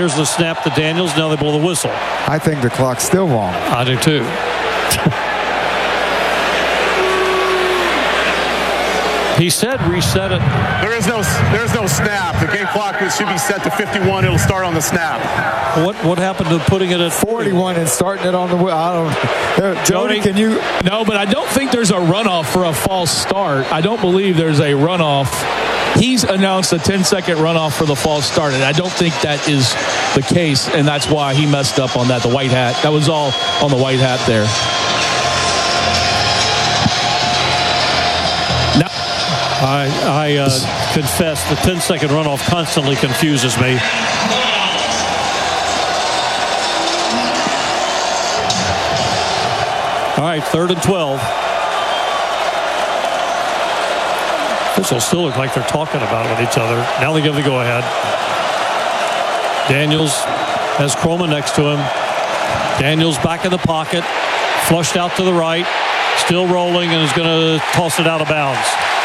Here's the snap to Daniels. Now they blow the whistle. I think the clock's still wrong. I do too. He said reset it. There's no snap. The game clock should be set to 51. It'll start on the snap. What happened to putting it at 41 and starting it on the wheel? I don't. Jody, can you? No, but I don't think there's a runoff for a false start. I don't believe there's a runoff. He's announced a 10-second runoff for the false start, and I don't think that is the case, and that's why he messed up on that. The white hat. That was all on the white hat there. I confess the 10-second runoff constantly confuses me. All right, 3rd and 12. Officials still look like they're talking about it with each other. Now they give the go-ahead. Daniels has Croma next to him. Daniels back in the pocket. Flushed out to the right. Still rolling and is going to toss it out of bounds.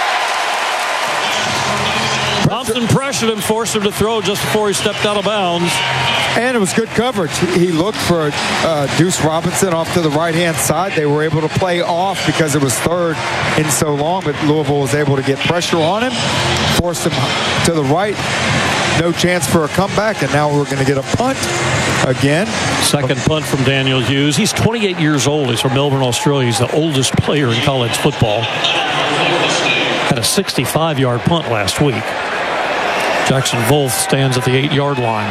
Thompson pressured him, forced him to throw just before he stepped out of bounds. And it was good coverage. He looked for Deuce Robinson off to the right-hand side. They were able to play off because it was 3rd and so long, but Louisville was able to get pressure on him, forced him to the right. No chance for a comeback, and now we're going to get a punt again. Second punt from Daniel Hughes. He's 28 years old. He's from Melbourne, Australia. He's the oldest player in college football. Had a 65-yard punt last week. Jackson Wolf stands at the 8-yard line.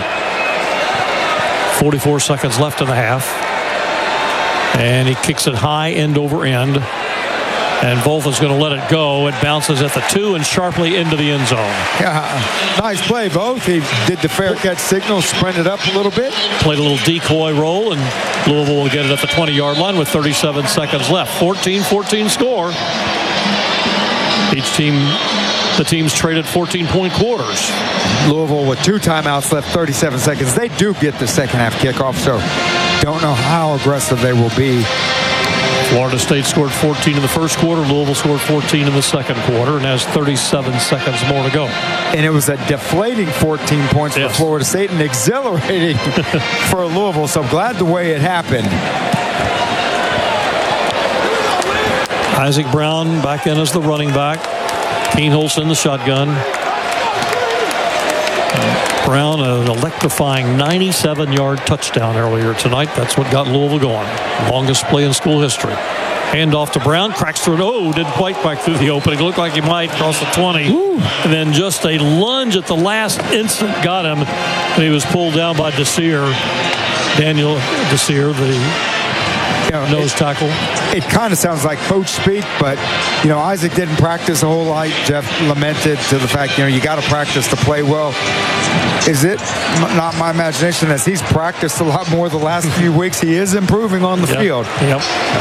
44 seconds left in the half. And he kicks it high end over end. And Wolf is going to let it go. It bounces at the 2 and sharply into the end zone. Yeah, nice play, both. He did the fair catch signal, sprinted up a little bit. Played a little decoy roll, and Louisville will get it at the 20-yard line with 37 seconds left. 14-14 score. The teams traded 14-point quarters. Louisville with 2 timeouts left, 37 seconds. They do get the second half kickoff, so don't know how aggressive they will be. Florida State scored 14 in the first quarter. Louisville scored 14 in the second quarter and has 37 seconds more to go. And it was a deflating 14 points for Florida State and exhilarating for Louisville. So glad the way it happened. Isaac Brown back in as the running back. Keenholz in the shotgun. Brown, an electrifying 97-yard touchdown earlier tonight. That's what got Louisville going. Longest play in school history. Handoff to Brown, cracks through it. Oh, didn't quite back through the opening. Looked like he might cross the 20. Ooh. And then just a lunge at the last instant got him. And he was pulled down by Desir. Daniel Desir, the nose tackle. It kind of sounds like coach speak, but, Isaac didn't practice a whole lot. Jeff lamented to the fact, you got to practice to play well. Is it not my imagination as he's practiced a lot more the last few weeks? He is improving on the field. Yep.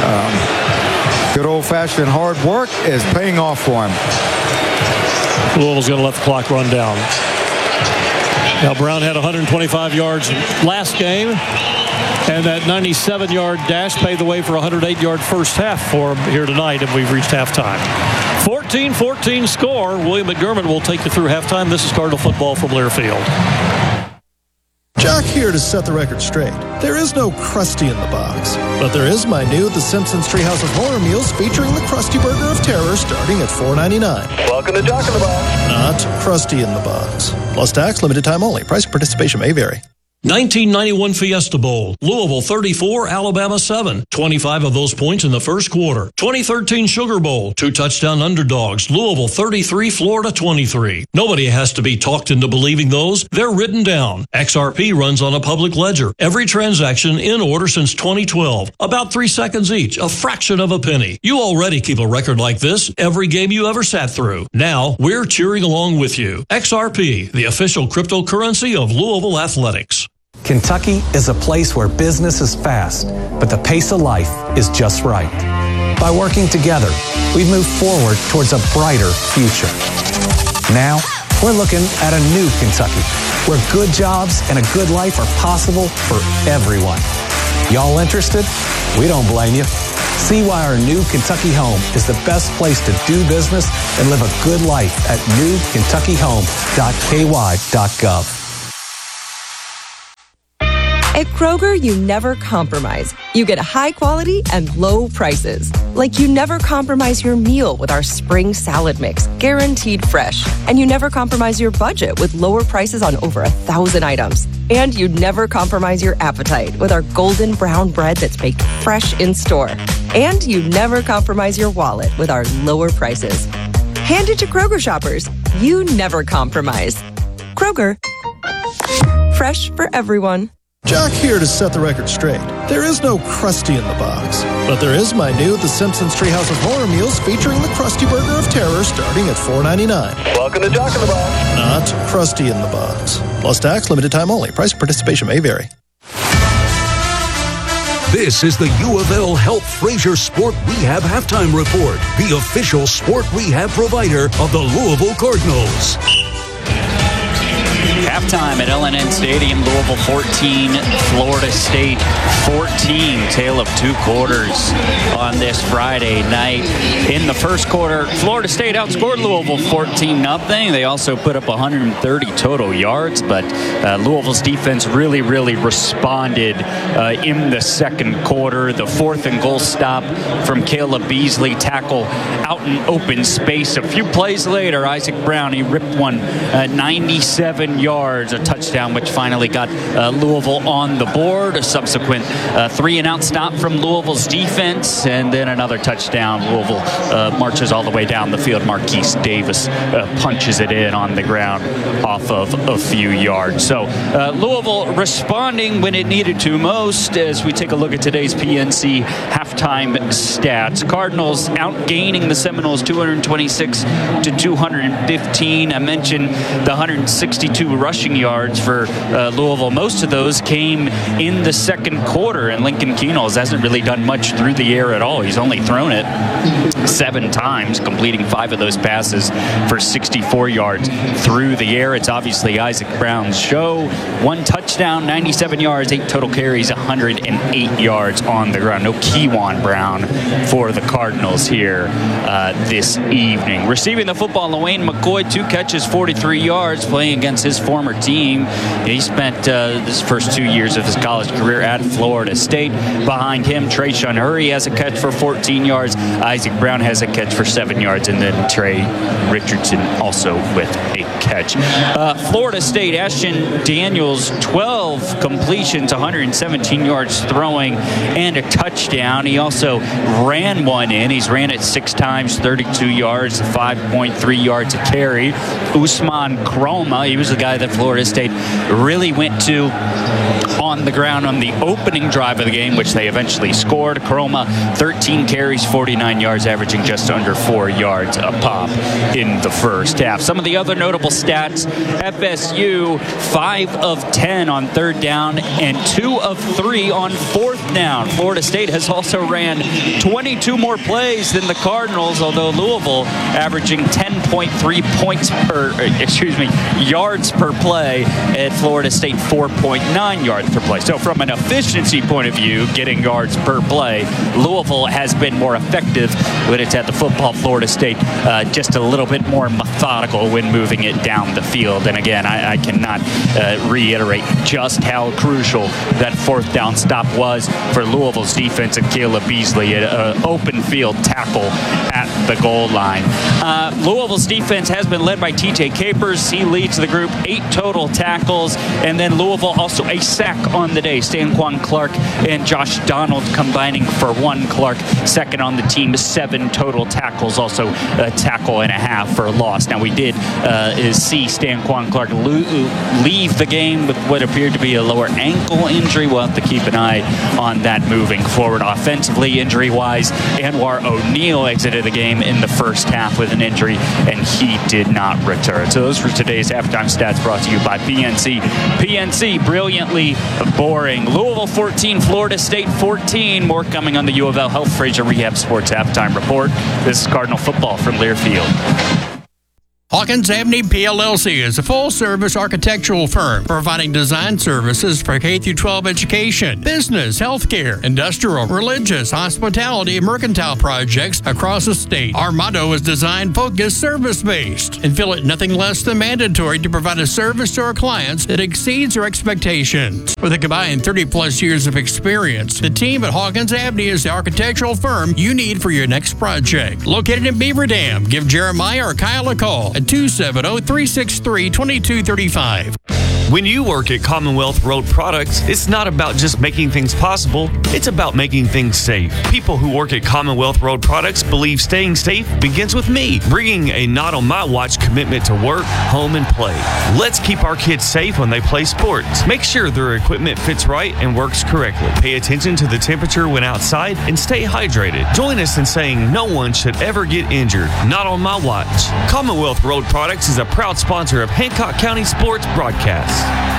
Good old-fashioned hard work is paying off for him. Louisville's going to let the clock run down. Now, Brown had 125 yards last game, and that 97-yard dash paved the way for a 108-yard first half for him here tonight, and we've reached halftime. 14-14 score. William McDermott will take you through halftime. This is Cardinal football from Learfield. Jack here to set the record straight. There is no Krusty in the box, but there is my new The Simpsons Treehouse of Horror meals featuring the Krusty Burger of Terror starting at $4.99. Welcome to Jack in the Box. Not Krusty in the box. Plus tax, limited time only. Price and participation may vary. 1991 Fiesta Bowl, Louisville 34, Alabama 7. 25 of those points in the first quarter. 2013 Sugar Bowl, 2 touchdown underdogs, Louisville 33, Florida 23. Nobody has to be talked into believing those. They're written down. XRP runs on a public ledger. Every transaction in order since 2012. About 3 seconds each, a fraction of a penny. You already keep a record like this every game you ever sat through. Now, we're cheering along with you. XRP, the official cryptocurrency of Louisville Athletics. Kentucky is a place where business is fast, but the pace of life is just right. By working together, we've moved forward towards a brighter future. Now, we're looking at a new Kentucky, where good jobs and a good life are possible for everyone. Y'all interested? We don't blame you. See why our new Kentucky home is the best place to do business and live a good life at newkentuckyhome.ky.gov. At Kroger, you never compromise. You get high quality and low prices. Like you never compromise your meal with our spring salad mix, guaranteed fresh. And you never compromise your budget with lower prices on over 1,000 items. And you never compromise your appetite with our golden brown bread that's baked fresh in store. And you never compromise your wallet with our lower prices. Hand it to Kroger shoppers. You never compromise. Kroger. Fresh for everyone. Jock here to set the record straight. There is no Krusty in the box, but there is my new The Simpsons Treehouse of Horror meals featuring the Krusty Burger of Terror starting at $4.99. Welcome to Jock in the Box. Not Krusty in the box. Plus tax, limited time only. Price and participation may vary. This is the U of L Health Fraser Sport Rehab Halftime Report, the official sport rehab provider of the Louisville Cardinals. Halftime at L&N Stadium, Louisville 14, Florida State 14. Tale of two quarters on this Friday night. In the first quarter, Florida State outscored Louisville 14-0. They also put up 130 total yards, but Louisville's defense really responded in the second quarter. The 4th and goal stop from Caleb Beasley, tackle out in open space. A few plays later, Isaac Brown, he ripped one 97 yards, a touchdown which finally got Louisville on the board. A subsequent 3-and-out stop from Louisville's defense, and then another touchdown. Louisville marches all the way down the field. Marquise Davis punches it in on the ground off of a few yards. So Louisville responding when it needed to most. As we take a look at today's PNC halftime stats, Cardinals outgaining the Seminoles 226-215. I mentioned the 162 rushing yards for Louisville. Most of those came in the second quarter, and Lincoln Keenals hasn't really done much through the air at all. He's only thrown it 7 times, completing 5 of those passes for 64 yards through the air. It's obviously Isaac Brown's show. 1 touchdown, 97 yards, 8 total carries, 108 yards on the ground. No Kewan Brown for the Cardinals here this evening. Receiving the football, Lawayne McCoy, 2 catches, 43 yards, playing against his former team. He spent his first 2 years of his college career at Florida State. Behind him, Trayshawn Hurry has a catch for 14 yards. Isaac Brown has a catch for 7 yards, and then Trey Richardson also with a catch. Florida State, Ashton Daniels, 12 completions, 117 yards throwing, and a touchdown. He also ran one in. He's ran it 6 times, 32 yards, 5.3 yards a carry. Usman Kroma, he was the guy that Florida State really went to on the ground on the opening drive of the game, which they eventually scored. Kroma, 13 carries, 49 yards, averaging just under 4 yards a pop in the first half. Some of the other notable stats, FSU, 5 of 10 on 3rd down and 2 of 3 on 4th down. Florida State has also ran 22 more plays than the Cardinals, although Louisville averaging 10.3 yards per play, at Florida State 4.9 yards per play. So from an efficiency point of view, getting yards per play, Louisville has been more effective when it's at the football. Florida State just a little bit more methodical when moving it down the field. And again, I cannot reiterate just how crucial that 4th down stop was for Louisville's defense and Caleb Beasley, an open field tackle at the goal line. Louisville's defense has been led by TJ Capers. He leads the group, 8 total tackles, and then Louisville also a sack on the day. Stanquan Clark and Josh Donald combining for 1. Clark second on the team, 7 total tackles, also a tackle and a half for a loss. Now we did see Stanquan Clark leave the game with what appeared to be a lower ankle injury. We'll have to keep an eye on that moving forward. Offensively, injury-wise, Anwar O'Neal exited the game in the first half with an injury, and he did not return. So those were today's halftime stats, brought to you by PNC. PNC, brilliantly boring. Louisville 14, Florida State 14. More coming on the U of L Health Fraser Rehab Sports Halftime Report. This is Cardinal Football from Learfield. Hawkins Abney PLLC is a full-service architectural firm providing design services for K-12 education, business, healthcare, industrial, religious, hospitality, and mercantile projects across the state. Our motto is design-focused, service-based, and feel it nothing less than mandatory to provide a service to our clients that exceeds their expectations. With a combined 30-plus years of experience, the team at Hawkins Abney is the architectural firm you need for your next project. Located in Beaver Dam, give Jeremiah or Kyle a call at 270-363-2235. When you work at Commonwealth Road Products, it's not about just making things possible, it's about making things safe. People who work at Commonwealth Road Products believe staying safe begins with me, bringing a not on my watch commitment to work, home, and play. Let's keep our kids safe when they play sports. Make sure their equipment fits right and works correctly. Pay attention to the temperature when outside and stay hydrated. Join us in saying no one should ever get injured, not on my watch. Commonwealth Road Products is a proud sponsor of Hancock County Sports Broadcast.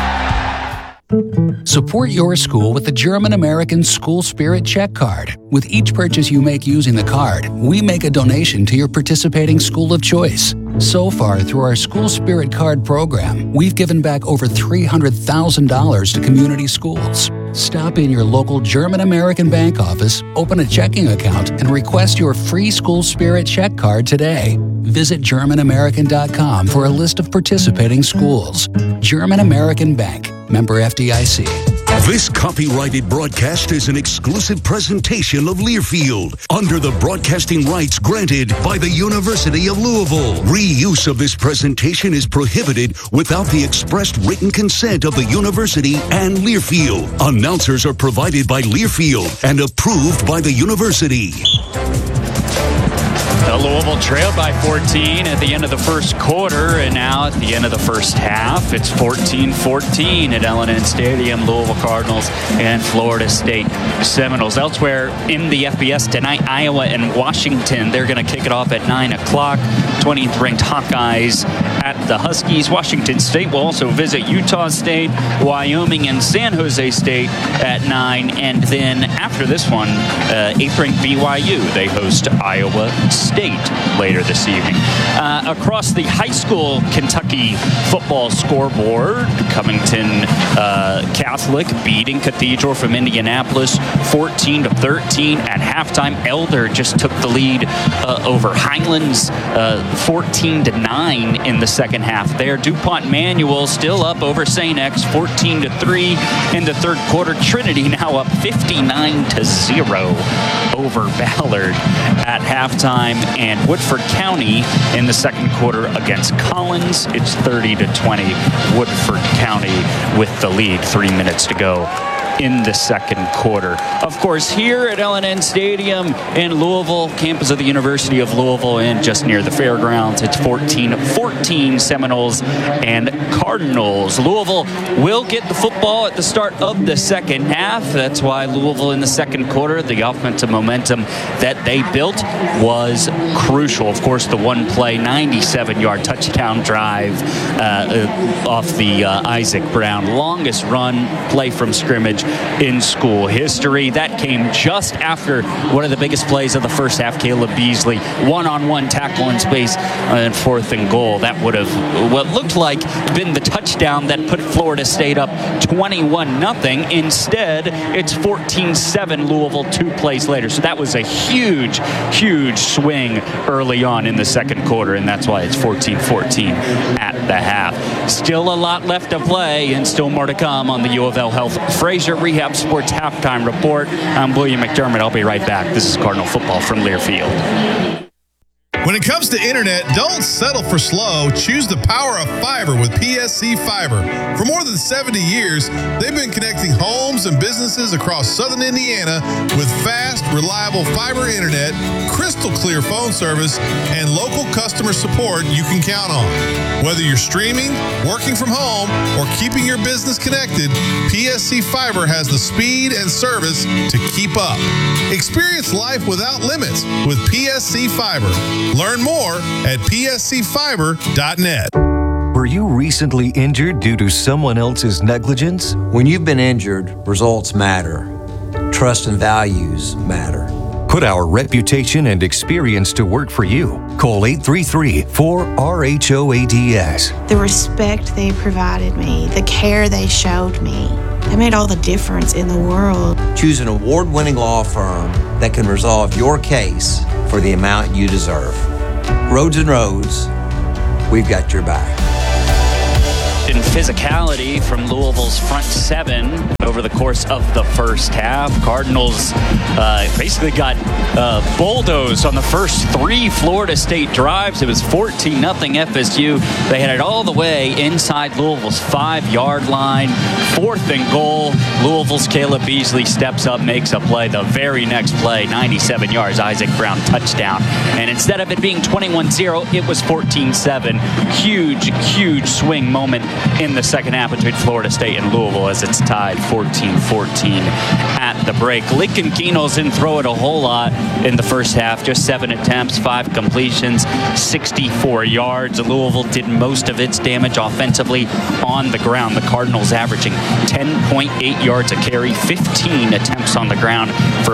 Support your school with the German American School Spirit Check Card. With each purchase you make using the card, we make a donation to your participating school of choice. So far, through our School Spirit Card program, we've given back over $300,000 to community schools. Stop in your local German American bank office, open a checking account, and request your free School Spirit Check Card today. Visit GermanAmerican.com for a list of participating schools. German American Bank, member FDIC. This copyrighted broadcast is an exclusive presentation of Learfield under the broadcasting rights granted by the University of Louisville. Reuse of this presentation is prohibited without the expressed written consent of the university and Learfield. Announcers are provided by Learfield and approved by the university. The Louisville trailed by 14 at the end of the first quarter, and now at the end of the first half, it's 14-14 at L&N Stadium. Louisville Cardinals and Florida State Seminoles. Elsewhere in the FBS tonight, Iowa and Washington. They're going to kick it off at 9 o'clock. 20th ranked Hawkeyes at the Huskies. Washington State will also visit Utah State, Wyoming, and San Jose State at 9. And then after this one, 8th ranked BYU. They host Iowa State later this evening. Across the high school Kentucky football scoreboard, Covington Catholic beating Cathedral from Indianapolis 14-13 at halftime. Elder just took the lead over Highlands 14-9 in the second half there. DuPont Manual still up over St. X 14-3 in the third quarter. Trinity now up 59-0 over Ballard at halftime. And Woodford County in the second quarter against Collins, it's 30-20. Woodford County with the lead. 3 minutes to go in the second quarter. Of course, here at L&N Stadium in Louisville, campus of the University of Louisville, and just near the fairgrounds, it's 14-14 Seminoles and Cardinals. Louisville will get the football at the start of the second half. That's why Louisville in the second quarter, the offensive momentum that they built was crucial. Of course, the one-play 97-yard touchdown drive off the Isaac Brown, longest run play from scrimmage in school history. That came just after one of the biggest plays of the first half. Caleb Beasley, one-on-one tackle in space and 4th and goal. That would have what looked like been the touchdown that put Florida State up 21-0. Instead, it's 14-7 Louisville 2 plays later. So that was a huge, huge swing early on in the second quarter, and that's why it's 14-14 at the half. Still a lot left to play and still more to come on the U of L Health Fraser Rehab Sports Halftime Report. I'm William McDermott. I'll be right back. This is Cardinal Football from Learfield. When it comes to internet, don't settle for slow. Choose the power of fiber with PSC Fiber. For more than 70 years, they've been connecting homes and businesses across southern Indiana with fast, reliable fiber internet, crystal clear phone service, and local customer support you can count on. Whether you're streaming, working from home, or keeping your business connected, PSC Fiber has the speed and service to keep up. Experience life without limits with PSC Fiber. Learn more at pscfiber.net. Were you recently injured due to someone else's negligence? When you've been injured, results matter. Trust and values matter. Put our reputation and experience to work for you. Call 833-4RHOADS. The respect they provided me, the care they showed me, they made all the difference in the world. Choose an award-winning law firm that can resolve your case for the amount you deserve. Rhodes & Rhodes, we've got your back. In physicality from Louisville's front seven over the course of the first half. Cardinals basically got bulldozed on the first three Florida State drives. It was 14-0 FSU. They had it all the way inside Louisville's 5-yard line. 4th and goal. Louisville's Caleb Beasley steps up, makes a play. The very next play, 97 yards, Isaac Brown touchdown. And instead of it being 21-0, it was 14-7. Huge swing moment in the second half between Florida State and Louisville as it's tied 14-14 at the break. Lincoln Keenels didn't throw it a whole lot in the first half, just 7 attempts, 5 completions, 64 yards. Louisville did most of its damage offensively on the ground. The Cardinals averaging 10.8 yards a carry, 15 attempts on the ground for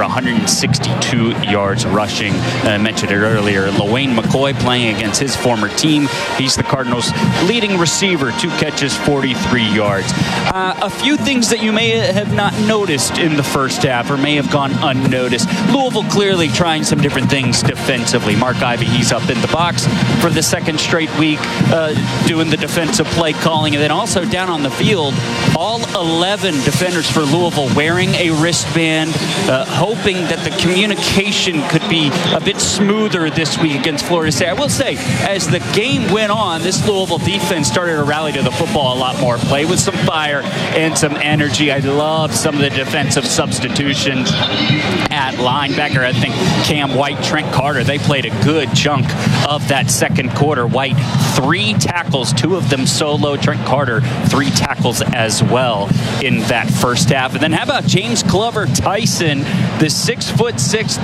162 yards rushing. I mentioned it earlier, LaWayne McCoy playing against his former team. He's the Cardinals' leading receiver, 2 catches, 43 yards. A few things that you may have not noticed in the first half or may have gone unnoticed. Louisville clearly trying some different things defensively. Mark Ivey, he's up in the box for the second straight week doing the defensive play calling. And then also down on the field, all 11 defenders for Louisville wearing a wristband, hoping that the communication could be a bit smoother this week against Florida State. I will say, as the game went on, this Louisville defense started to rally to the football a lot more, play with some fire and some energy. I love some of the defensive substitutions at linebacker. I think Cam White, Trent Carter, they played a good chunk of that second quarter. White, 3 tackles, 2 of them solo. Trent Carter, 3 tackles as well in that first half. And then how about James Glover Tyson, the 6'6",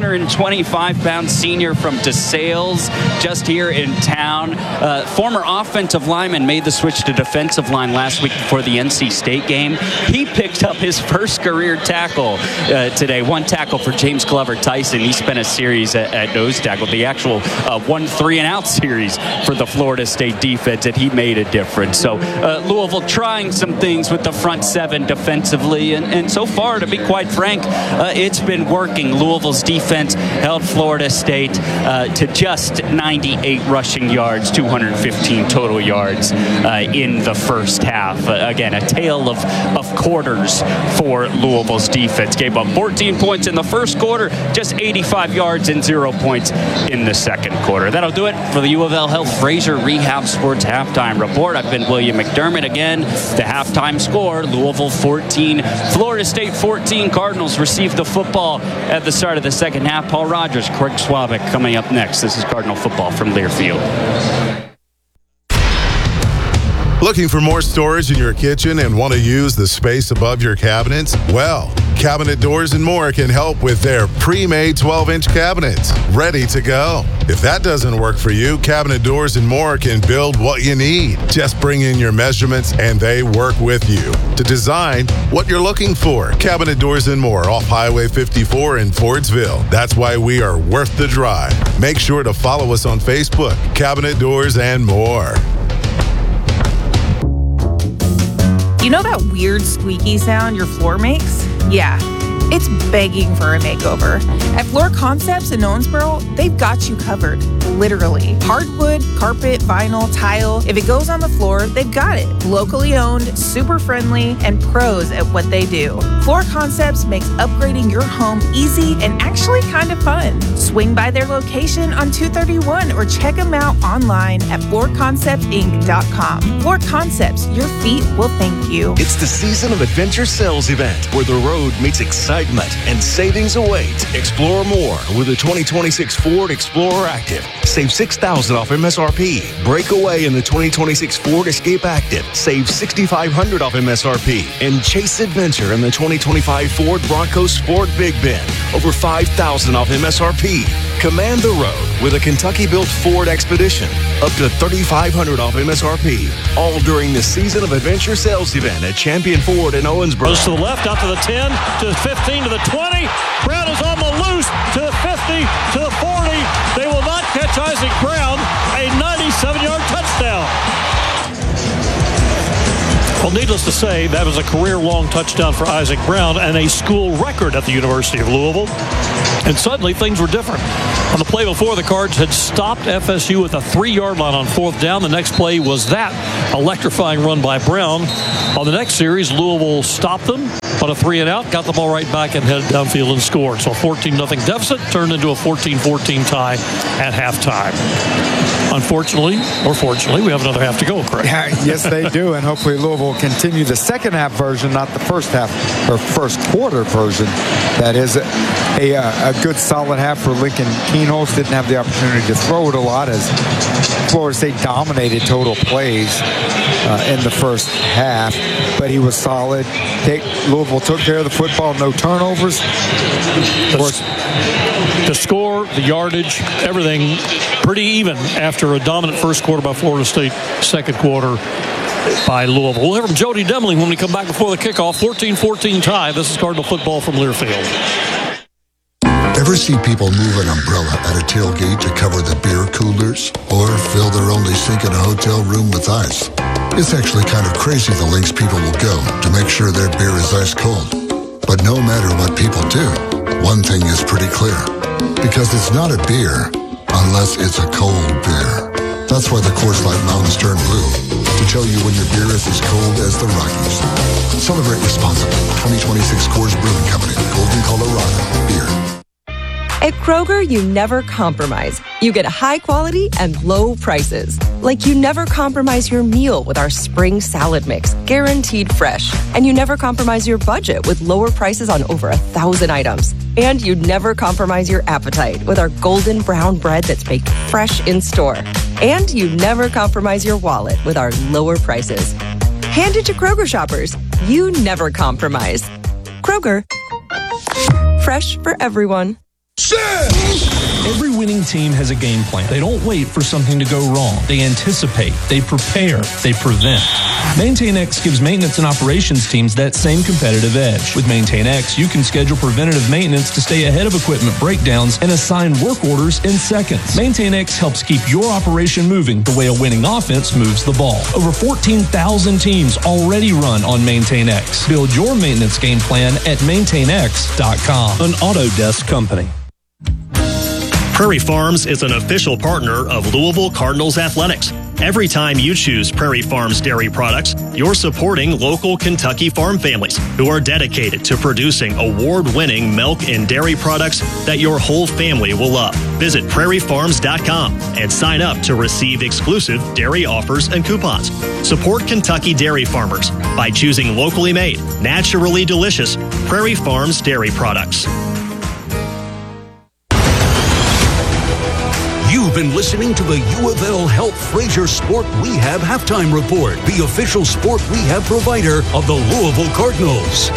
325-pound senior from DeSales, just here in town. Former offensive lineman, made the switch to defensive line last week before the NC State game. He picked up his first career tackle today. 1 tackle for James Glover Tyson. He spent a series at nose tackle, the actual 1 3-and-out series for the Florida State defense, and he made a difference. So Louisville trying some things with the front seven defensively, and so far, to be quite frank, it's been working. Louisville's defense held Florida State to just 98 rushing yards, 215 total yards in the first half. Again, a tale of quarters for Louisville's defense. Gave up 14 points in the first quarter, just 85 yards and 0 points in the second quarter. That'll do it for the U of L Health Fraser Rehab Sports Halftime Report. I've been William McDermott. Again, the halftime score, Louisville 14, Florida State 14. Cardinals received the football at the start of the second half. Paul Rogers, Craig Swabick coming up next. This is Cardinal Football from Learfield. Looking for more storage in your kitchen and want to use the space above your cabinets? Well, Cabinet Doors and More can help with their pre-made 12-inch cabinets, ready to go. If that doesn't work for you, Cabinet Doors and More can build what you need. Just bring in your measurements and they work with you to design what you're looking for. Cabinet Doors and More off Highway 54 in Fordsville. That's why we are worth the drive. Make sure to follow us on Facebook, Cabinet Doors and More. You know that weird squeaky sound your floor makes? Yeah, it's begging for a makeover. At Floor Concepts in Owensboro, they've got you covered, literally. Hardwood, carpet, vinyl, tile. If it goes on the floor, they've got it. Locally owned, super friendly, and pros at what they do. Floor Concepts makes upgrading your home easy and actually kind of fun. Swing by their location on 231 or check them out online at floorconceptsinc.com. Floor Concepts, your feet will thank you. It's the season of Adventure Sales Event, where the road meets excitement and savings await. Explore more with the 2026 Ford Explorer Active. Save $6,000 off MSRP. Break away in the 2026 Ford Escape Active. Save $6,500 off MSRP. And chase adventure in the 2025 Ford Bronco Sport Big Bend. Over $5,000 off MSRP. Command the road with a Kentucky-built Ford Expedition. Up to $3,500 off MSRP. All during the Season of Adventure Sales Event at Champion Ford in Owensboro. Goes to the left, out to the 10, to the 15, to the 20. Brown is on the loose, to the Watch Isaac Brown, a 97-yard touchdown. Well, needless to say, that was a career-long touchdown for Isaac Brown and a school record at the University of Louisville. And suddenly, things were different. On the play before, the Cards had stopped FSU at the 3-yard line on 4th down. The next play was that electrifying run by Brown. On the next series, Louisville stopped them on a 3-and-out, got the ball right back and headed downfield and scored. So a 14-0 deficit turned into a 14-14 tie at halftime. Unfortunately, or fortunately, we have another half to go, Craig. Yes, they do, and hopefully Louisville will continue the second half version, not the first half or first quarter version. That is a good solid half for Lincoln Kienholz. Didn't have the opportunity to throw it a lot as Florida State dominated total plays in the first half, but he was solid. Louisville took care of the football, no turnovers. Of course, the score, the yardage, everything pretty even after a dominant first quarter by Florida State, second quarter by Louisville. We'll hear from Jody Demling when we come back before the kickoff. 14-14 tie. This is Cardinal football from Learfield. Ever see people move an umbrella at a tailgate to cover the beer coolers? Or fill their only sink in a hotel room with ice? It's actually kind of crazy the lengths people will go to make sure their beer is ice cold. But no matter what people do, one thing is pretty clear. Because it's not a beer unless it's a cold beer. That's why the Coors Light Mountains turn blue. To tell you when your beer is as cold as the Rockies. Celebrate responsibly. 2026 Coors Brewing Company. Golden, Colorado. Beer. At Kroger, you never compromise. You get high quality and low prices. Like you never compromise your meal with our spring salad mix, guaranteed fresh. And you never compromise your budget with lower prices on over 1,000 items. And you never compromise your appetite with our golden brown bread that's baked fresh in store. And you never compromise your wallet with our lower prices. Hand it to Kroger shoppers. You never compromise. Kroger. Fresh for everyone. Every winning team has a game plan. They don't wait for something to go wrong. They anticipate, they prepare, they prevent. MaintainX gives maintenance and operations teams that same competitive edge. With MaintainX, you can schedule preventative maintenance to stay ahead of equipment breakdowns and assign work orders in seconds. MaintainX helps keep your operation moving the way a winning offense moves the ball. Over 14,000 teams already run on MaintainX. Build your maintenance game plan at MaintainX.com. An Autodesk company. Prairie Farms is an official partner of Louisville Cardinals Athletics. Every time you choose Prairie Farms dairy products, you're supporting local Kentucky farm families who are dedicated to producing award-winning milk and dairy products that your whole family will love. Visit prairiefarms.com and sign up to receive exclusive dairy offers and coupons. Support Kentucky dairy farmers by choosing locally made, naturally delicious Prairie Farms dairy products. You've been listening to the U of L Health Fraser Sport Rehab Halftime Report, the official sport rehab provider of the Louisville Cardinals.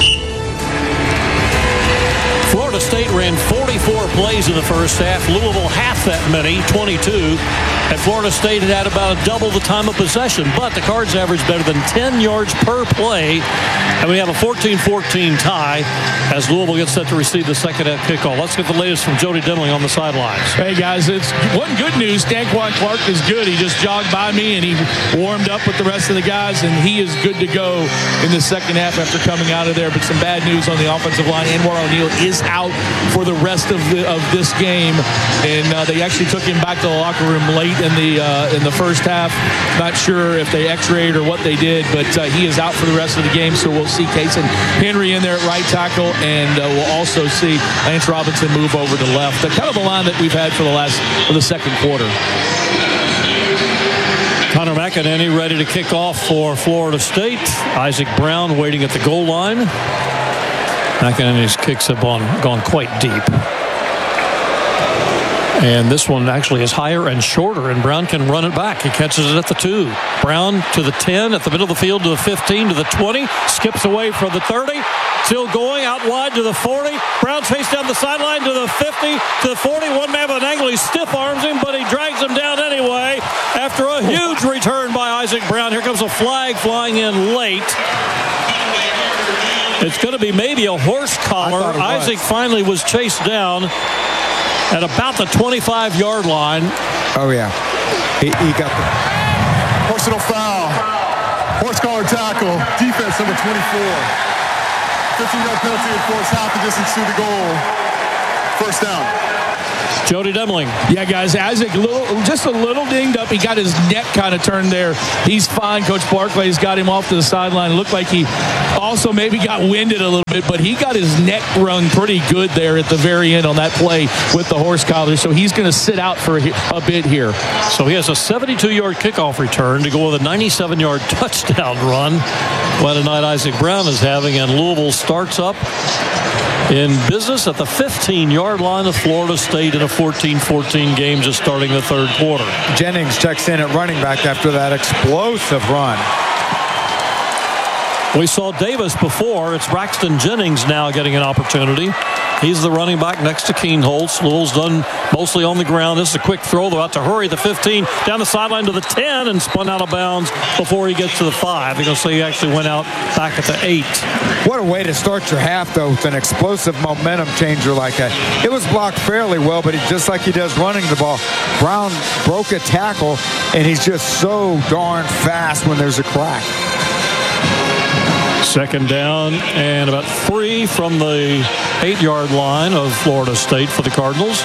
Florida State ran 44 plays in the first half. Louisville half that many, 22. And Florida State had about double the time of possession. But the Cards averaged better than 10 yards per play. And we have a 14-14 tie as Louisville gets set to receive the second half kickoff. Let's get the latest from Jody Demling on the sidelines. Hey, guys, it's one good news. Danquan Clark is good. He just jogged by me, and he warmed up with the rest of the guys, and he is good to go in the second half after coming out of there. But some bad news on the offensive line. Anwar O'Neal is out for the rest of this game, and they actually took him back to the locker room late in the first half. Not sure if they x-rayed or what they did, but he is out for the rest of the game, so we'll see Kason Henry in there at right tackle, and we'll also see Lance Robinson move over to left. Kind of the line that we've had for the second quarter. Connor McEnany ready to kick off for Florida State. Isaac Brown waiting at the goal line. McEnany's kicks have gone quite deep. And this one actually is higher and shorter, and Brown can run it back. He catches it at the 2. Brown to the 10, at the middle of the field to the 15, to the 20, skips away for the 30, still going out wide to the 40. Brown chased down the sideline to the 50, to the 40. One man with an angle, he stiff arms him, but he drags him down anyway after a huge return by Isaac Brown. Here comes a flag flying in late. It's going to be maybe a horse collar. Isaac finally was chased down at about the 25-yard line. Oh, yeah. He got the personal foul. Horse collar tackle. Defense number 24. 15-yard penalty enforced half the distance to the goal. First down. Jody Demling. Yeah, guys, Isaac, just a little dinged up. He got his neck kind of turned there. He's fine. Coach Barclay's got him off to the sideline. It looked like he also maybe got winded a little bit, but he got his neck wrung pretty good there at the very end on that play with the horse collar. So he's going to sit out for a bit here. So he has a 72-yard kickoff return to go with a 97-yard touchdown run. What a night Isaac Brown is having, and Louisville starts up in business at the 15-yard line of Florida State in a 14-14 game just starting the third quarter. Jennings checks in at running back after that explosive run. We saw Davis before. It's Braxton Jennings now getting an opportunity. He's the running back next to Keenholz. Louisville's done mostly on the ground. This is a quick throw. They're out to hurry. The 15 down the sideline to the 10 and spun out of bounds before he gets to the 5. They're going to say he actually went out back at the 8. What a way to start your half, though, with an explosive momentum changer like that. It was blocked fairly well, but just like he does running the ball, Brown broke a tackle, and he's just so darn fast when there's a crack. Second down and about 3 from the 8-yard line of Florida State for the Cardinals.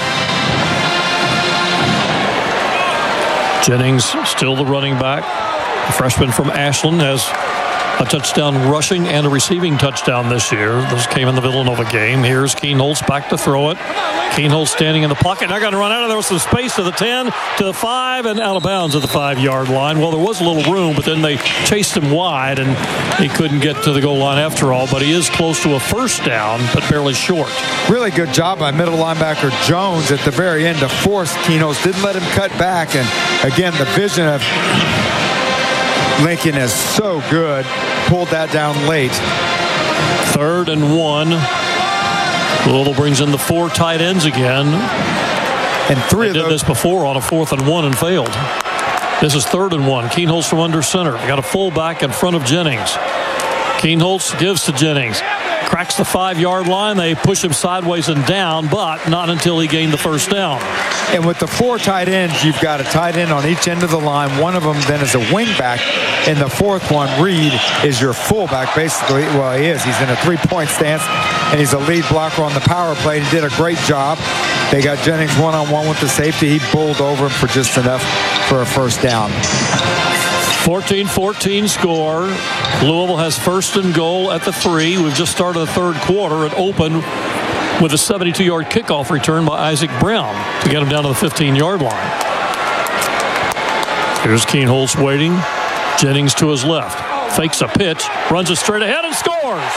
Jennings still the running back. The freshman from Ashland has a touchdown rushing and a receiving touchdown this year. Those came in the Villanova game. Here's Keenholz back to throw it. Keenholz standing in the pocket. Now got to run out of there with some space to the 10, to the 5, and out of bounds at the 5-yard line. Well, there was a little room, but then they chased him wide, and he couldn't get to the goal line after all. But he is close to a first down, but barely short. Really good job by middle linebacker Jones at the very end to force Keenholz. Didn't let him cut back. And, again, the vision of Lincoln is so good. Pulled that down late. 3rd and 1. Louisville brings in the 4 tight ends again. And 3 of those did this before on a 4th and 1 and failed. This is 3rd and 1. Keenholz from under center. Got a fullback in front of Jennings. Keenholz gives to Jennings. Cracks the 5-yard line. They push him sideways and down, but not until he gained the first down. And with the 4 tight ends, you've got a tight end on each end of the line. One of them then is a wingback. And the 4th one, Reed, is your fullback, basically. Well, he is. He's in a 3-point stance, and he's a lead blocker on the power play. He did a great job. They got Jennings one-on-one with the safety. He bowled over him for just enough for a first down. 14-14 score. Louisville has 1st and goal at the 3. We've just started the third quarter. It opened with a 72-yard kickoff return by Isaac Brown to get him down to the 15-yard line. Here's Keenholz waiting. Jennings to his left. Fakes a pitch. Runs it straight ahead and scores.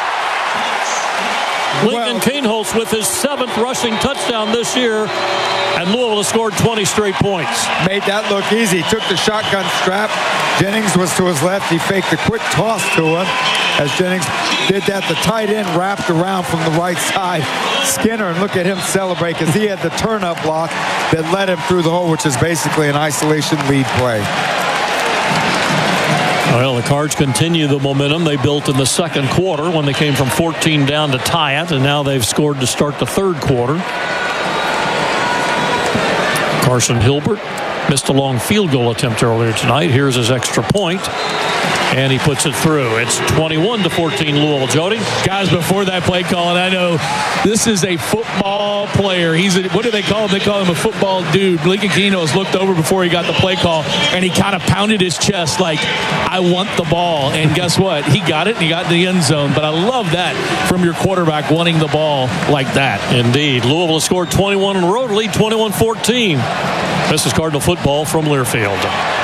Lincoln Keenholz with his 7th rushing touchdown this year. And Louisville has scored 20 straight points. Made that look easy. Took the shotgun strap. Jennings was to his left. He faked a quick toss to him. As Jennings did that, the tight end wrapped around from the right side. Skinner, and look at him celebrate because he had the turn-up block that led him through the hole, which is basically an isolation lead play. Well, the Cards continue the momentum they built in the second quarter when they came from 14 down to tie it, and now they've scored to start the third quarter. Carson Hilbert missed a long field goal attempt earlier tonight. Here's his extra point, and he puts it through. It's 21-14 Louisville. Jody? Guys, before that play call, and I know this is a football player. What do they call him? They call him a football dude. Lincoln Keenholz looked over before he got the play call, and he kind of pounded his chest like, I want the ball. And guess what? He got it, and he got in the end zone. But I love that from your quarterback wanting the ball like that. Indeed. Louisville has scored 21 in a row to lead 21-14. This is Cardinal football from Learfield.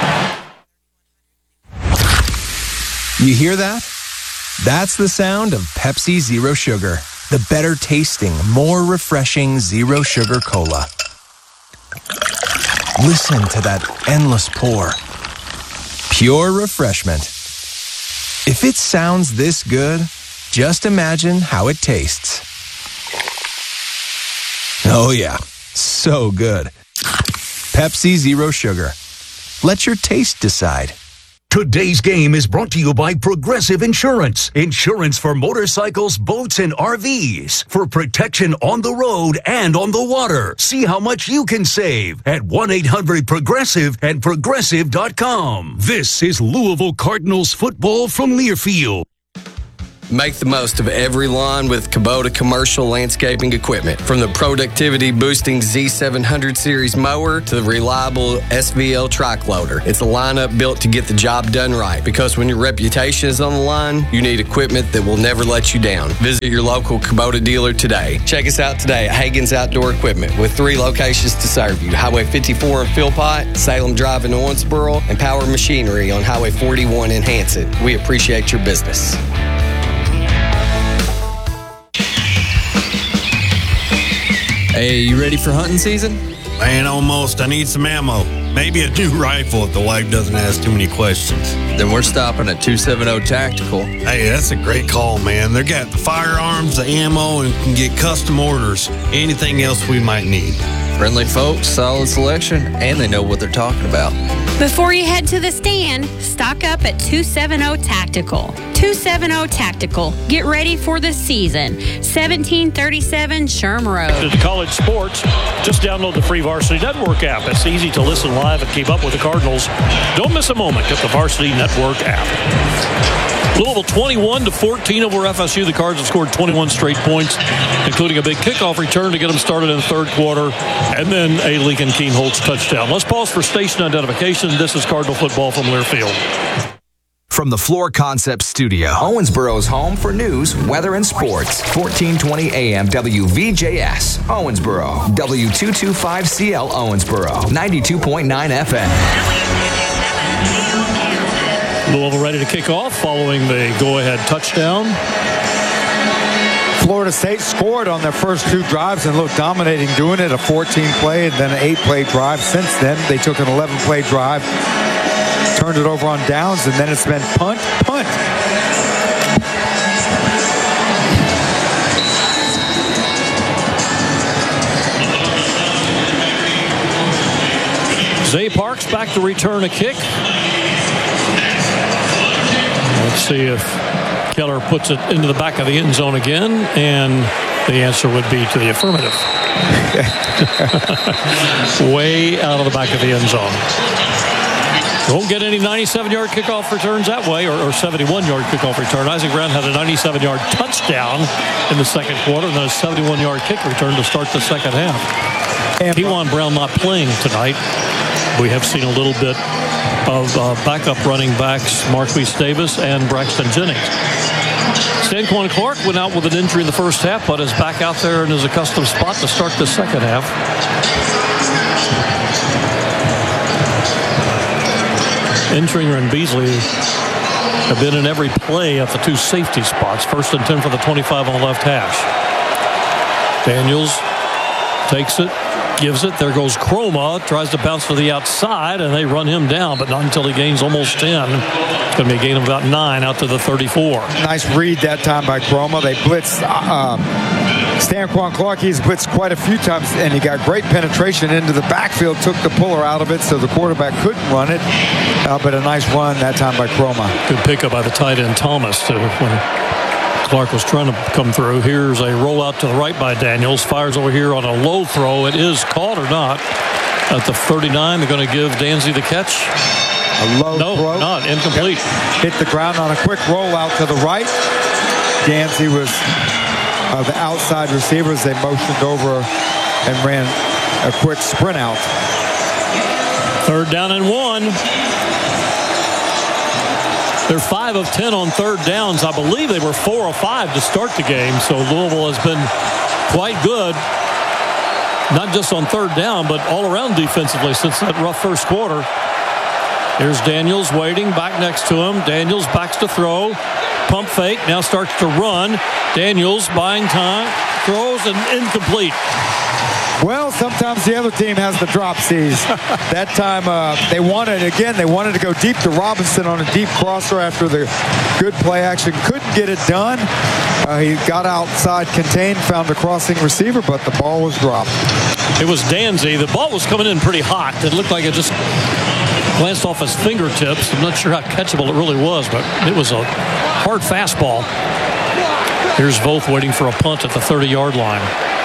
You hear that? That's the sound of Pepsi Zero Sugar, the better tasting, more refreshing Zero Sugar Cola. Listen to that endless pour. Pure refreshment. If it sounds this good, just imagine how it tastes. Oh yeah, so good. Pepsi Zero Sugar. Let your taste decide. Today's game is brought to you by Progressive Insurance. Insurance for motorcycles, boats, and RVs. For protection on the road and on the water. See how much you can save at 1-800-PROGRESSIVE and Progressive.com. This is Louisville Cardinals football from Learfield. Make the most of every lawn with Kubota commercial landscaping equipment. From the productivity-boosting Z700 series mower to the reliable SVL track loader. It's a lineup built to get the job done right. Because when your reputation is on the line, you need equipment that will never let you down. Visit your local Kubota dealer today. Check us out today at Hagen's Outdoor Equipment with 3 locations to serve you. Highway 54 in Philpott, Salem Drive in Owensboro, and Power Machinery on Highway 41 in Hanson. We appreciate your business. Hey, you ready for hunting season? Man, almost. I need some ammo. Maybe a new rifle if the wife doesn't ask too many questions. Then we're stopping at 270 Tactical. Hey, that's a great call, man. They got the firearms, the ammo, and can get custom orders. Anything else we might need. Friendly folks, solid selection, and they know what they're talking about. Before you head to the stand, stock up at 270 Tactical. 270 Tactical. Get ready for the season. 1737 Sherm Road. To college sports, just download the free Varsity Network app. It's easy to listen live and keep up with the Cardinals. Don't miss a moment. Get the Varsity Network app. Louisville 21-14 over FSU. The Cards have scored 21 straight points, including a big kickoff return to get them started in the third quarter, and then a Lincoln Keen-Holtz touchdown. Let's pause for station identification. This is Cardinal football from Learfield. From the Floor Concepts Studio, Owensboro's home for news, weather, and sports. 1420 AM WVJS, Owensboro. W225CL Owensboro. 92.9 FM. Louisville ready to kick off following the go-ahead touchdown. Florida State scored on their first 2 drives and looked dominating doing it. A 14-play and then an 8-play drive. Since then, they took an 11-play drive, turned it over on downs, and then it's been punt. Zay Parks back to return a kick. Let's see if Keller puts it into the back of the end zone again, and the answer would be to the affirmative. Way out of the back of the end zone. Won't get any 97-yard kickoff returns that way, or 71-yard kickoff return. Isaac Brown had a 97-yard touchdown in the second quarter, and then a 71-yard kick return to start the second half. Kewan Brown not playing tonight. We have seen a little bit of backup running backs Marquise Davis and Braxton Jennings. Stanquan Clark went out with an injury in the first half, but is back out there in his accustomed spot to start the second half. Intringer and Beasley have been in every play at the 2 safety spots. 1st and 10 for the 25 on the left hash. Daniels takes it, gives it. There goes Chroma. Tries to bounce to the outside, and they run him down, but not until he gains almost 10. It's going to be a gain of about 9 out to the 34. Nice read that time by Chroma. They blitzed Stanquan Clark. He's blitzed quite a few times, and he got great penetration into the backfield, took the puller out of it so the quarterback couldn't run it, but a nice run that time by Chroma. Good pickup by the tight end Thomas, too, when Clark was trying to come through. Here's a rollout to the right by Daniels. Fires over here on a low throw. It is caught or not. At the 39, they're going to give Danzy the catch. A low throw. No, not incomplete. Hit the ground on a quick rollout to the right. Danzy was the outside receivers. They motioned over and ran a quick sprint out. 3rd down and 1. They're 5 of 10 on 3rd downs. I believe they were 4 of 5 to start the game. So Louisville has been quite good, not just on 3rd down, but all around defensively since that rough first quarter. Here's Daniels waiting, back next to him. Daniels backs to throw. Pump fake, now starts to run. Daniels buying time, throws, and incomplete. Well, sometimes the other team has the dropsies. That time they wanted to go deep to Robinson on a deep crosser after the good play action. Couldn't get it done. He got outside contained, found a crossing receiver, but the ball was dropped. It was Danzy. The ball was coming in pretty hot. It looked like it just Glanced off his fingertips. I'm not sure how catchable it really was, but it was a hard fastball. Here's Voth waiting for a punt at the 30-yard line.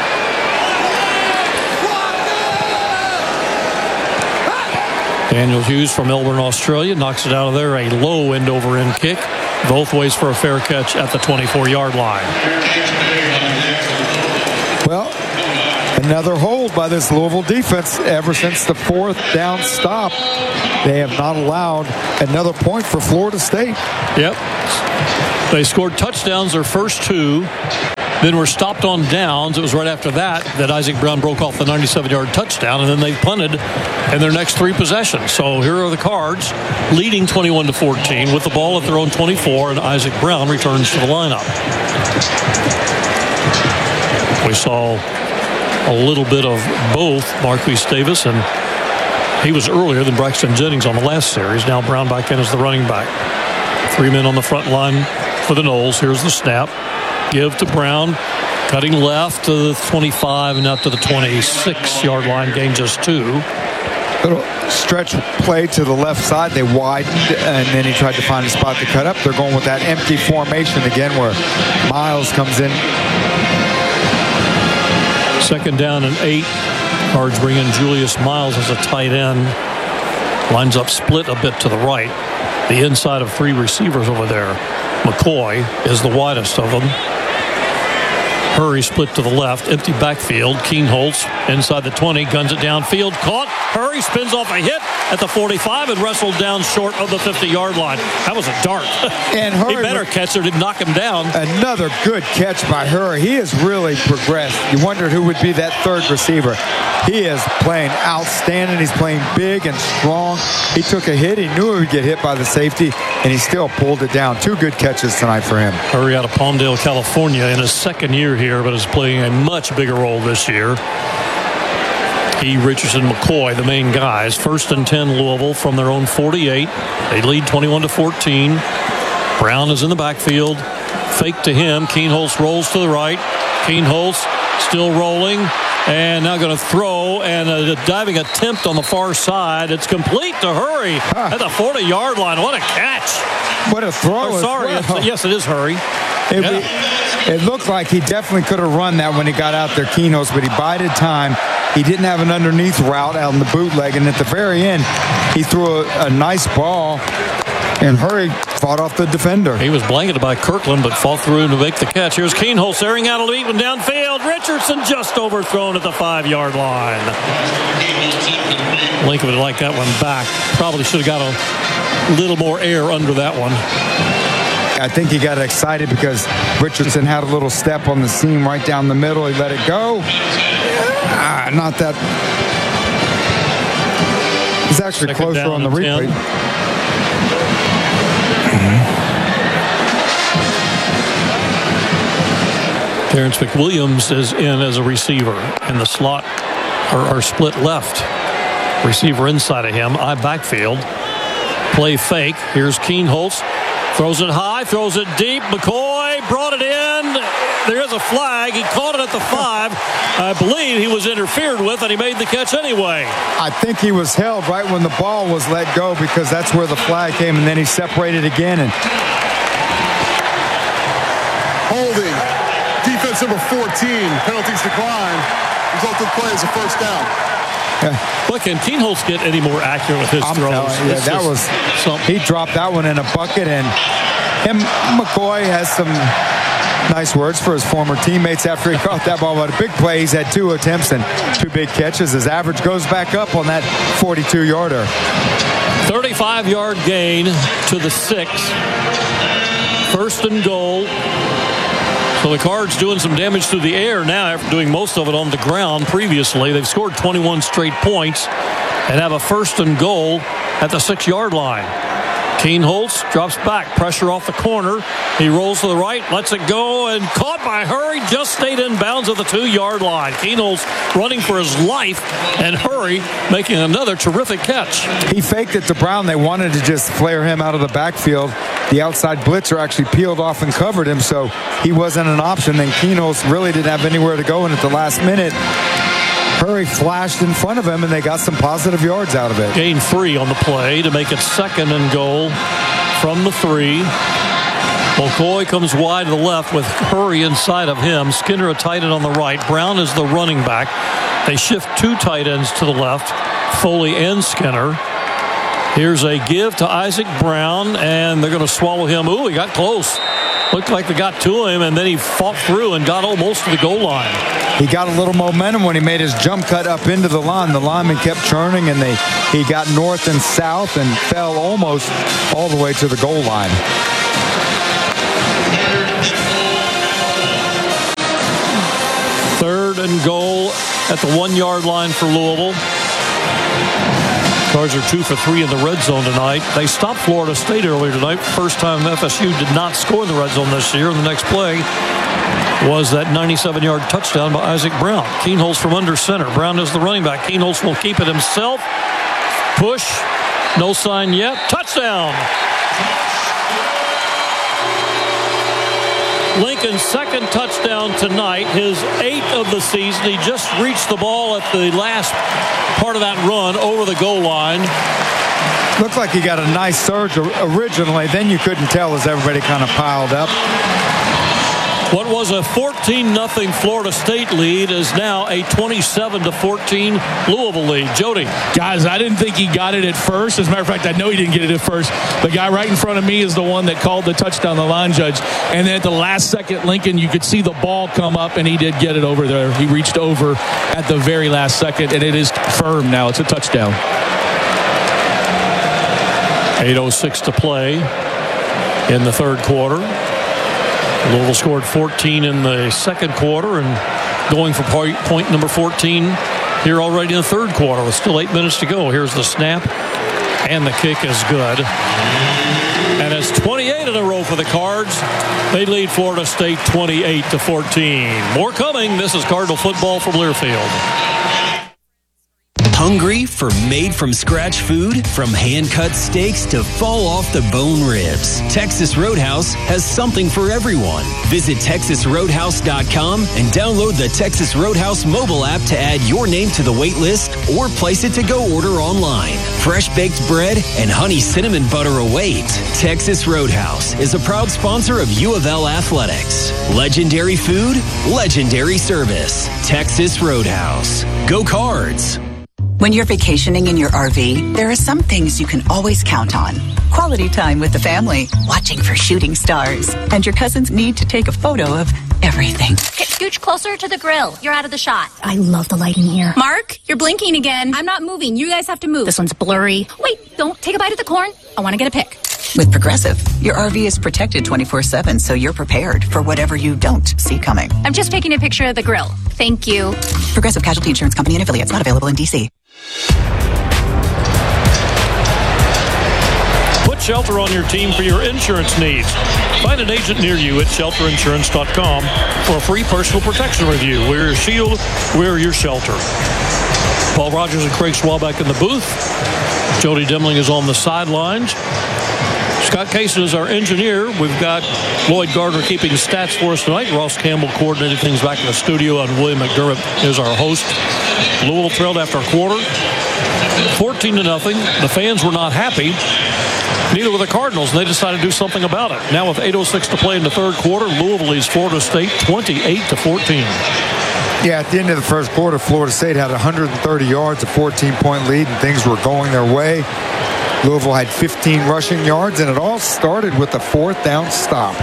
Daniel Hughes from Melbourne, Australia, knocks it out of there. A low end-over-end kick. Voth waits for a fair catch at the 24-yard line. Well, another hold by this Louisville defense. Ever since the 4th down stop, they have not allowed another point for Florida State. Yep. They scored touchdowns their first 2. Then were stopped on downs. It was right after that Isaac Brown broke off the 97-yard touchdown, and then they punted in their next 3 possessions. So here are the Cards leading 21-14 with the ball at their own 24, and Isaac Brown returns to the lineup. We saw a little bit of both Marquise Davis, and he was earlier than Braxton Jennings on the last series. Now Brown back in as the running back. 3 men on the front line for the Noles. Here's the snap. Give to Brown, cutting left to the 25 and out to the 26-yard line, gain just 2. Little stretch play to the left side. They widened, and then he tried to find a spot to cut up. They're going with that empty formation again where Miles comes in. 2nd down and 8. Cards bring in Julius Miles as a tight end. Lines up split a bit to the right. The inside of 3 receivers over there. McCoy is the widest of them. Hurry split to the left, empty backfield. Keenholz inside the 20, guns it downfield, caught. Hurry spins off a hit at the 45 and wrestled down short of the 50-yard line. That was a dart. And Hurry, he better catch it, didn't knock him down. Another good catch by Hurry. He has really progressed. You wondered who would be that 3rd receiver. He is playing outstanding. He's playing big and strong. He took a hit. He knew he would get hit by the safety, and he still pulled it down. 2 good catches tonight for him. Hurry out of Palmdale, California in his 2nd year here, but is playing a much bigger role this year. He, Richardson, McCoy, the main guys. 1st and 10 Louisville from their own 48. They lead 21-14. Brown is in the backfield. Fake to him. Keenholz rolls to the right. Keenholz still rolling. And now going to throw, and a diving attempt on the far side. It's complete to Hurry at the 40-yard line. What a catch. What a throw. Oh, sorry. Yes, it is Hurry. It looked like he definitely could have run that when he got out there, Keenholz, but he bided time. He didn't have an underneath route out in the bootleg, and at the very end, he threw a nice ball, and Hurry fought off the defender. He was blanketed by Kirkland, but fought through to make the catch. Here's Keenholz airing out a lead one downfield. Richardson just overthrown at the 5-yard line. Lincoln would like that one back. Probably should have got a little more air under that one. I think he got excited because Richardson had a little step on the seam right down the middle. He let it go. Not that. He's actually closer on the replay. Terrence McWilliams is in as a receiver in the slot or split left. Receiver inside of him. I backfield. Play fake. Here's Keenholz. Throws it high, throws it deep. McCoy brought it in. There is a flag. He caught it at the 5. I believe he was interfered with, and he made the catch anyway. I think he was held right when the ball was let go because that's where the flag came, and then he separated again. And holding. Defense number 14. Penalties decline. Result of the play is a 1st down. Look, can Keenholz get any more accurate with his throws? He dropped that one in a bucket, and McCoy has some nice words for his former teammates after he caught that ball. But a big play. He's had 2 attempts and 2 big catches. His average goes back up on that 42-yarder. 35-yard gain to the 6. 1st and goal. So the Cards doing some damage through the air now after doing most of it on the ground previously. They've scored 21 straight points and have a 1st and goal at the 6-yard line. Keenholz drops back, pressure off the corner. He rolls to the right, lets it go, and caught by Hurry, just stayed in bounds at the 2-yard line. Keenholz running for his life, and Hurry making another terrific catch. He faked it to Brown. They wanted to just flare him out of the backfield. The outside blitzer actually peeled off and covered him, so he wasn't an option. Then Keenholz really didn't have anywhere to go, and at the last minute, Prairie flashed in front of him, and they got some positive yards out of it. Gain 3 on the play to make it 2nd and goal from the 3. McCoy comes wide to the left with Curry inside of him. Skinner a tight end on the right. Brown is the running back. They shift 2 tight ends to the left, Foley and Skinner. Here's a give to Isaac Brown, and they're going to swallow him. Ooh, he got close. Looked like they got to him, and then he fought through and got almost to the goal line. He got a little momentum when he made his jump cut up into the line. The lineman kept churning, and he got north and south and fell almost all the way to the goal line. Third and goal at the 1-yard line for Louisville. Cards are 2 for 3 in the red zone tonight. They stopped Florida State earlier tonight. First time FSU did not score in the red zone this year. And the next play was that 97-yard touchdown by Isaac Brown. Keenholz from under center. Brown is the running back. Keenholz will keep it himself. Push. No sign yet. Touchdown. Lincoln's 2nd touchdown tonight, his 8th of the season. He just reached the ball at the last part of that run over the goal line. Looked like he got a nice surge originally. Then you couldn't tell as everybody kind of piled up. What was a 14-0 Florida State lead is now a 27-14 Louisville lead. Jody. Guys, I didn't think he got it at first. As a matter of fact, I know he didn't get it at first. The guy right in front of me is the one that called the touchdown, the line judge. And then at the last second, Lincoln, you could see the ball come up, and he did get it over there. He reached over at the very last second, and it is firm now. It's a touchdown. 8:06 to play in the third quarter. Louisville scored 14 in the second quarter and going for point number 14 here already in the third quarter with still 8 minutes to go. Here's the snap, and the kick is good. And it's 28 in a row for the Cards. They lead Florida State 28-14. More coming. This is Cardinal football from Learfield. Hungry for made-from-scratch food? From hand-cut steaks to fall-off-the-bone ribs, Texas Roadhouse has something for everyone. Visit TexasRoadhouse.com and download the Texas Roadhouse mobile app to add your name to the wait list or place it to go order online. Fresh baked bread and honey cinnamon butter await. Texas Roadhouse is a proud sponsor of U of L Athletics. Legendary food, legendary service. Texas Roadhouse. Go Cards! When you're vacationing in your RV, there are some things you can always count on. Quality time with the family, watching for shooting stars, and your cousin's need to take a photo of everything. Okay, scooch closer to the grill. You're out of the shot. I love the lighting here. Mark, you're blinking again. I'm not moving. You guys have to move. This one's blurry. Wait, don't take a bite of the corn. I want to get a pic. With Progressive, your RV is protected 24/7, so you're prepared for whatever you don't see coming. I'm just taking a picture of the grill. Thank you. Progressive Casualty Insurance Company and affiliates, not available in D.C. Put shelter on your team for your insurance needs. Find an agent near you at shelterinsurance.com for a free personal protection review. We're your shield, we're your shelter. Paul Rogers and Craig Swalbeck in the booth. Jody Demling is on the sidelines. Scott Cason is our engineer. We've got Lloyd Gardner keeping stats for us tonight. Ross Campbell coordinating things back in the studio, and William McDermott is our host. Louisville trailed after a quarter, 14-0. The fans were not happy. Neither were the Cardinals, and they decided to do something about it. Now with 8:06 to play in the third quarter, Louisville leads Florida State 28-14. Yeah, at the end of the first quarter, Florida State had 130 yards, a 14-point lead, and things were going their way. Louisville had 15 rushing yards, and it all started with a fourth down stop.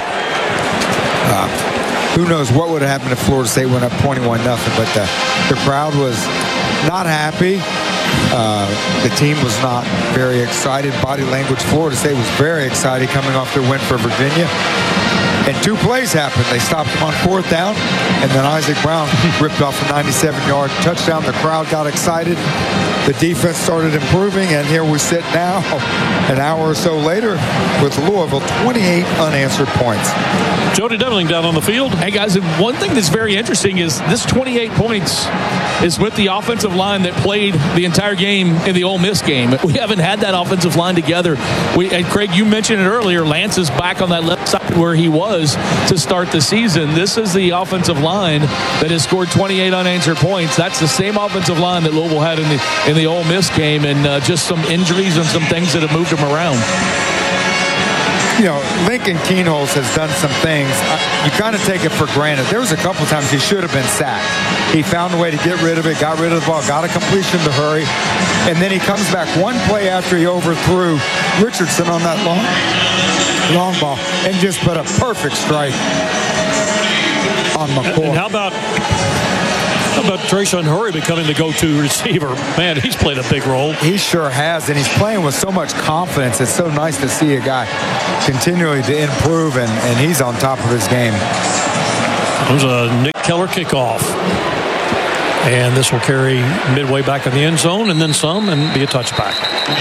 Who knows what would have happened if Florida State went up 21-0, but the crowd was not happy. The team was not very excited. Body language, Florida State was very excited coming off their win for Virginia. And two plays happened. They stopped him on fourth down, and then Isaac Brown ripped off a 97-yard touchdown. The crowd got excited. The defense started improving, and here we sit now, an hour or so later, with Louisville 28 unanswered points. Jody Demling down on the field. Hey, guys, and one thing that's very interesting is this 28 points is with the offensive line that played the entire game in the Ole Miss game. We haven't had that offensive line together. And Craig, you mentioned it earlier. Lance is back on that left side where he was was to start the season. This is the offensive line that has scored 28 unanswered points. That's the same offensive line that Louisville had in the Ole Miss game, and just some injuries and some things that have moved them around. You know, Lincoln Keenholz has done some things. You kind of take it for granted. There was a couple times he should have been sacked. He found a way to get rid of it, got rid of the ball, got a completion to hurry, and then he comes back one play after he overthrew Richardson on that long ball and just put a perfect strike on McCoy. And how about Trayshawn Hurry becoming the go-to receiver? Man, he's played a big role. He sure has, and he's playing with so much confidence. It's so nice to see a guy continually to improve, and he's on top of his game. There's a Nick Keller kickoff. And this will carry midway back in the end zone and then some and be a touchback.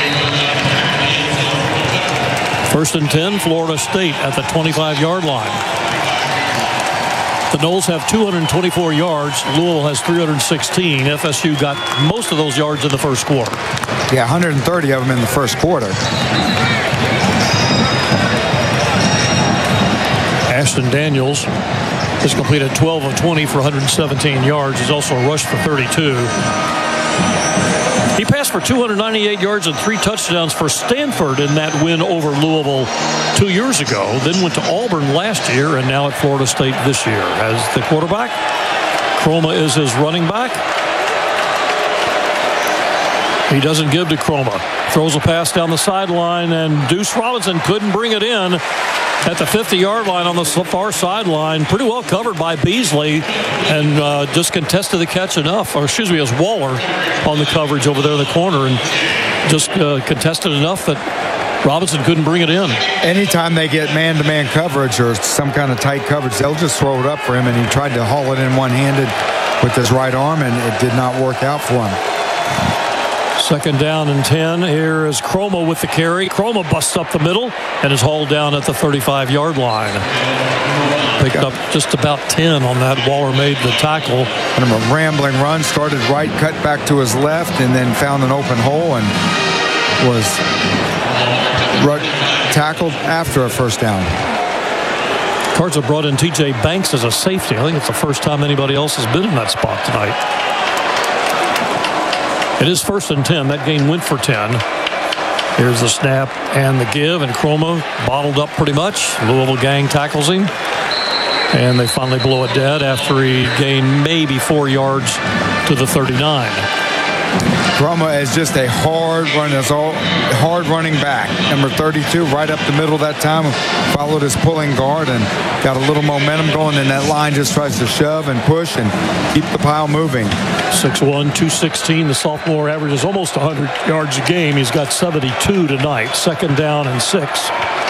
1st and 10, Florida State at the 25-yard line. The Noles have 224 yards. Louisville has 316. FSU got most of those yards in the first quarter. Yeah, 130 of them in the first quarter. Ashton Daniels has completed 12 of 20 for 117 yards. He's also rushed for 32. He passed for 298 yards and 3 touchdowns for Stanford in that win over Louisville 2 years ago. Then went to Auburn last year and now at Florida State this year as the quarterback. Chroma is his running back. He doesn't give to Chroma. Throws a pass down the sideline, and Deuce Robinson couldn't bring it in at the 50-yard line on the far sideline. Pretty well covered by Beasley, and just contested the catch enough. Or excuse me, it was Waller on the coverage over there in the corner, and just contested enough that Robinson couldn't bring it in. Anytime they get man-to-man coverage or some kind of tight coverage, they'll just throw it up for him, and he tried to haul it in one-handed with his right arm, and it did not work out for him. 2nd down and 10. Here is Chroma with the carry. Chroma busts up the middle and is hauled down at the 35-yard line. Picked up just about 10 on that. Waller made the tackle. And a rambling run, started right, cut back to his left, and then found an open hole and was tackled after a first down. Cards have brought in T.J. Banks as a safety. I think it's the first time anybody else has been in that spot tonight. It is 1st and 10. That game went for 10. Here's the snap and the give, and Chroma bottled up pretty much. Louisville gang tackles him, and they finally blow it dead after he gained maybe 4 yards to the 39. Chroma is just a hard running back. Number 32, right up the middle that time, followed his pulling guard and got a little momentum going, and that line just tries to shove and push and keep the pile moving. 6'1", 216. The sophomore averages almost 100 yards a game. He's got 72 tonight. 2nd down and 6.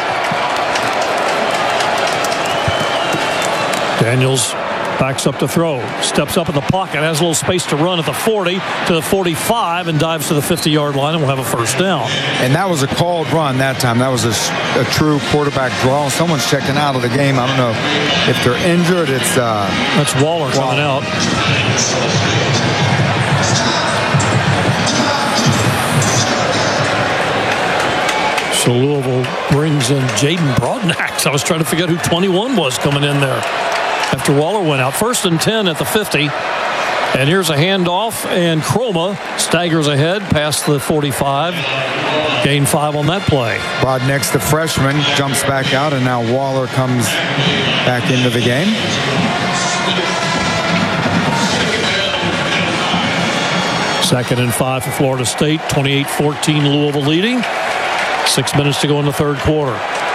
Daniels backs up to throw, steps up in the pocket, has a little space to run at the 40 to the 45, and dives to the 50-yard line, and will have a first down. And that was a called run that time. That was a true quarterback draw. Someone's checking out of the game. I don't know if they're injured. That's Waller coming out. So Louisville brings in Jaden Broadnax. I was trying to figure out who 21 was coming in there after Waller went out. 1st and 10 at the 50. And here's a handoff, and Chroma staggers ahead past the 45. Gain 5 on that play. Broadnax, the freshman, jumps back out, and now Waller comes back into the game. Second and 5 for Florida State. 28-14 Louisville leading. 6 minutes to go in the third quarter.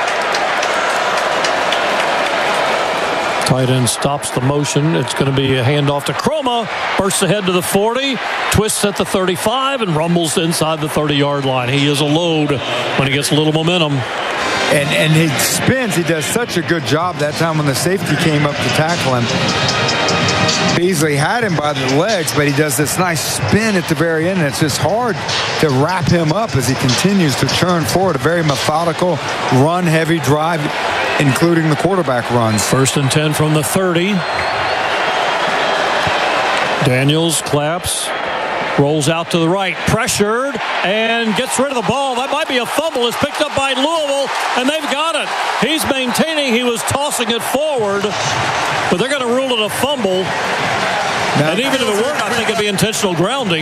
Tight end stops the motion. It's going to be a handoff to Chroma. Bursts ahead to the 40. Twists at the 35 and rumbles inside the 30-yard line. He is a load when he gets a little momentum. And he spins. He does such a good job that time when the safety came up to tackle him. Beasley had him by the legs, but he does this nice spin at the very end, and it's just hard to wrap him up as he continues to churn forward. A very methodical, run-heavy drive, including the quarterback runs. 1st and 10 from the 30. Daniels claps, Rolls out to the right, pressured, and gets rid of the ball. That might be a fumble. It's picked up by Louisville, and they've got it. He's maintaining. He was tossing it forward, but they're going to rule it a fumble. And even if it weren't, I think it'd be intentional grounding.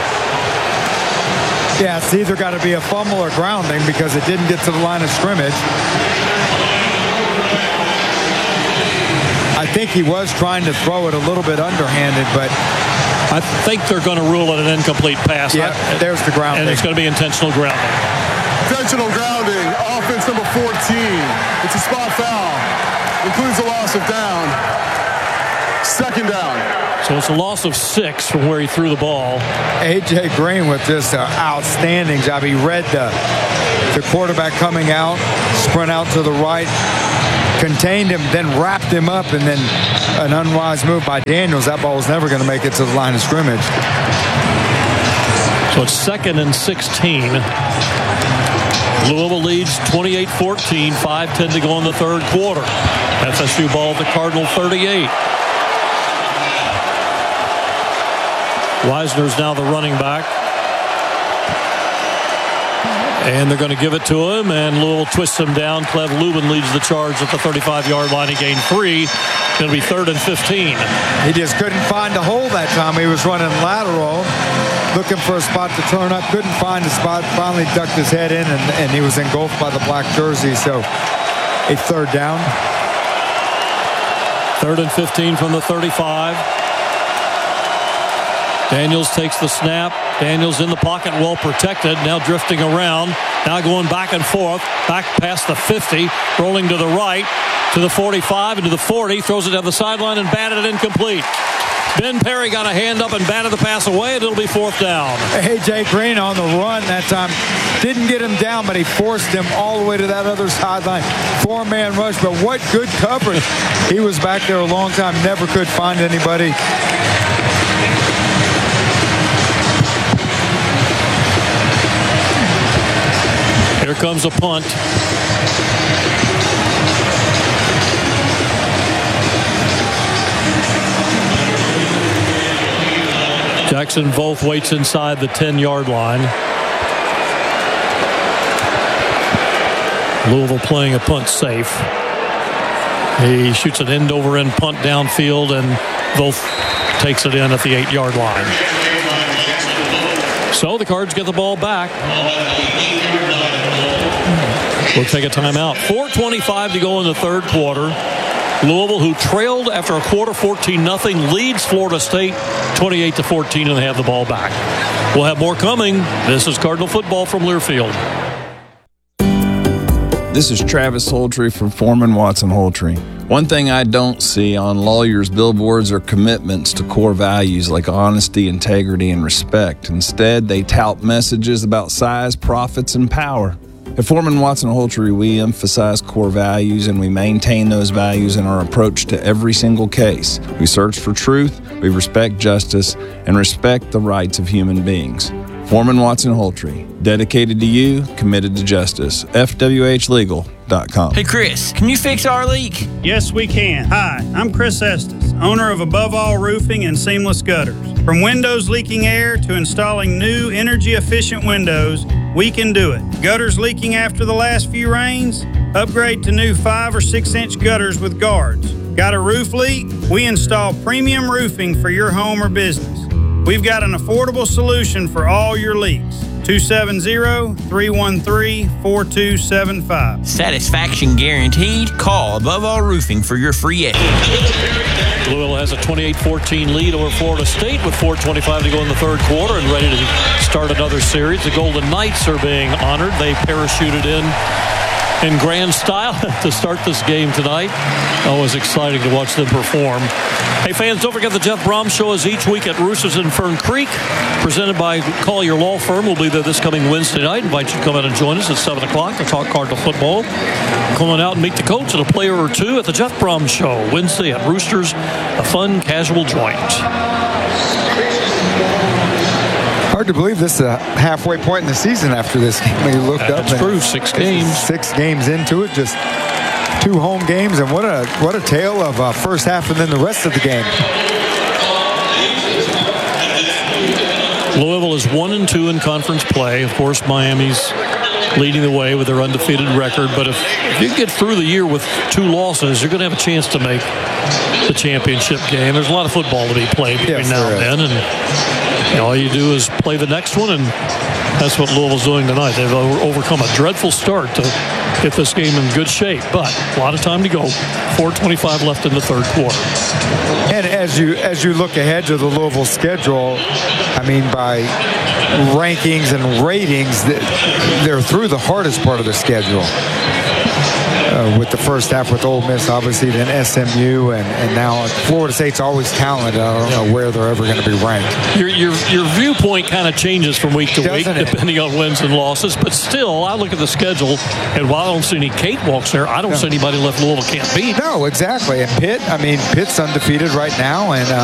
Yeah, it's either got to be a fumble or grounding because it didn't get to the line of scrimmage. I think he was trying to throw it a little bit underhanded, but I think they're going to rule it an incomplete pass. Yeah, there's the grounding. And it's going to be intentional grounding. Intentional grounding, offense number 14. It's a spot foul. Includes a loss of down. Second down. So it's a loss of 6 from where he threw the ball. A.J. Green with just an outstanding job. He read the quarterback coming out, sprint out to the right, contained him, then wrapped him up, and then an unwise move by Daniels. That ball was never going to make it to the line of scrimmage. So it's 2nd and 16. Louisville leads 28-14, 5:10 to go in the third quarter. FSU ball at the Cardinal 38. Wisner's now the running back. And they're going to give it to him, and Louisville twists him down. Clev Lubin leads the charge at the 35-yard line. He gained 3. It's going to be 3rd and 15. He just couldn't find a hole that time. He was running lateral, looking for a spot to turn up. Couldn't find a spot. Finally ducked his head in, and he was engulfed by the black jersey. So a 3rd down. 3rd and 15 from the 35. Daniels takes the snap. Daniels in the pocket, well protected. Now drifting around. Now going back and forth. Back past the 50. Rolling to the right. To the 45 and to the 40. Throws it down the sideline and batted it incomplete. Ben Perry got a hand up and batted the pass away, and it'll be 4th down. A.J. Green on the run that time. Didn't get him down, but he forced him all the way to that other sideline. 4-man rush, but what good coverage. He was back there a long time. Never could find anybody. Here comes a punt. Jackson Volk waits inside the 10-yard line. Louisville playing a punt safe. He shoots an end-over-end punt downfield, and Volk takes it in at the 8-yard line. So the Cards get the ball back. We'll take a timeout. 4:25 to go in the third quarter. Louisville, who trailed after a quarter 14-0, leads Florida State 28-14, and they have the ball back. We'll have more coming. This is Cardinal Football from Learfield. This is Travis Holtree from Foreman Watson Holtree. One thing I don't see on lawyers' billboards are commitments to core values like honesty, integrity, and respect. Instead, they tout messages about size, profits, and power. At Foreman Watson Holtree, we emphasize core values, and we maintain those values in our approach to every single case. We search for truth, we respect justice, and respect the rights of human beings. Foreman Watson Holtree, dedicated to you, committed to justice. FWHlegal.com. Hey, Chris, can you fix our leak? Yes, we can. Hi, I'm Chris Estes, owner of Above All Roofing and Seamless Gutters. From windows leaking air to installing new energy-efficient windows, we can do it. Gutters leaking after the last few rains? Upgrade to new 5 or 6 inch gutters with guards. Got a roof leak? We install premium roofing for your home or business. We've got an affordable solution for all your leaks. 270-313-4275. Satisfaction guaranteed. Call Above All Roofing for your free estimate. Louisville has a 28-14 lead over Florida State with 4:25 to go in the third quarter and ready to start another series. The Golden Knights are being honored. They parachuted in grand style to start this game tonight. Always exciting to watch them perform. Hey, fans, don't forget the Jeff Brom Show is each week at Roosters in Fern Creek, presented by Collier Law Firm. We'll be there this coming Wednesday night. Invite you to come out and join us at 7 o'clock to talk Cardinal football. Come on out and meet the coach and a player or two at the Jeff Brom Show, Wednesday at Roosters, a fun, casual joint. Hard to believe this is a halfway point in the season after this game. We looked up. That's true. 6 games. 6 games into it. Just 2 home games, and what a tale of first half and then the rest of the game. Louisville is 1-2 in conference play. Of course, Miami's leading the way with their undefeated record. But if you get through the year with 2 losses, you're going to have a chance to make the championship game. There's a lot of football to be played between now and then. And all you do is play the next one, and that's what Louisville's doing tonight. They've overcome a dreadful start to get this game in good shape, but a lot of time to go. 4:25 left in the third quarter. And as you look ahead to the Louisville schedule, I mean, by rankings and ratings, they're through the hardest part of the schedule. With the first half with Ole Miss, obviously, then SMU, and now Florida State's always talented. I don't know where they're ever going to be ranked. Your viewpoint kind of changes from week to week, depending on wins and losses. But still, I look at the schedule, and while I don't see any cakewalks there, I don't see anybody left Louisville can't beat. No, exactly. And Pitt's undefeated right now, and